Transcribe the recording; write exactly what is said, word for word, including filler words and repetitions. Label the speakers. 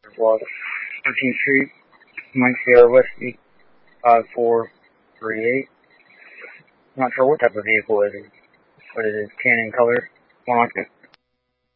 Speaker 1: Well, thirteenth Street, Mike Sierra Whiskey, five four three eight. Not sure what type of vehicle it is, but it is tan in color. One